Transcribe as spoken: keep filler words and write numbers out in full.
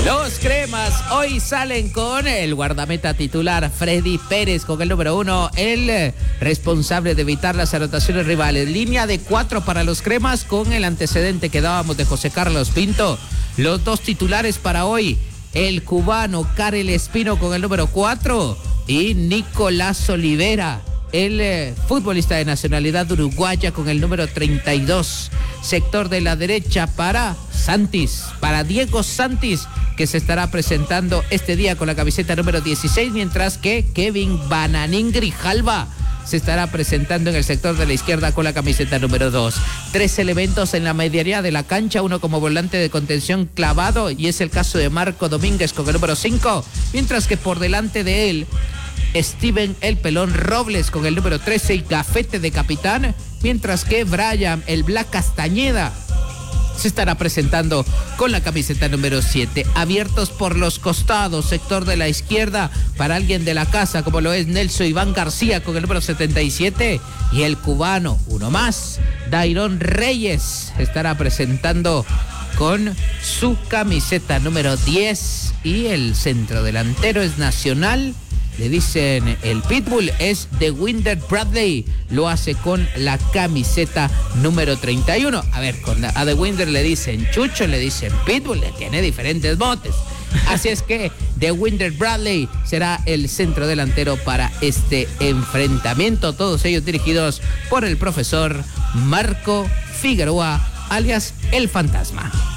Los cremas hoy salen con el guardameta titular Freddy Pérez con el número uno, el responsable de evitar las anotaciones rivales. Línea de cuatro para los cremas con el antecedente que dábamos de José Carlos Pinto. Los dos titulares para hoy, el cubano Karel Espino con el número cuatro y Nicolás Olivera, el eh, futbolista de nacionalidad uruguaya con el número treinta y dos. Sector de la derecha para Santis, para Diego Santis, que se estará presentando este día con la camiseta número dieciséis, mientras que Kevin Bananín Grijalva se estará presentando en el sector de la izquierda con la camiseta número dos. Tres elementos en la medianía de la cancha, uno como volante de contención clavado, y es el caso de Marco Domínguez con el número cinco, mientras que por delante de él Steven El Pelón Robles con el número trece y gafete de capitán, mientras que Brian El Black Castañeda se estará presentando con la camiseta número siete. Abiertos por los costados, sector de la izquierda, para alguien de la casa, como lo es Nelson Iván García con el número setenta y siete, y el cubano, uno más, Dairon Reyes, estará presentando con su camiseta número diez, y el centro delantero es nacional. Le dicen el Pitbull, es de Winder Bradley, lo hace con la camiseta número treinta y uno. A ver, con a The Winder le dicen Chucho, le dicen Pitbull, le tiene diferentes botes. Así es que The Winder Bradley será el centro delantero para este enfrentamiento, todos ellos dirigidos por el profesor Marco Figueroa, alias El Fantasma.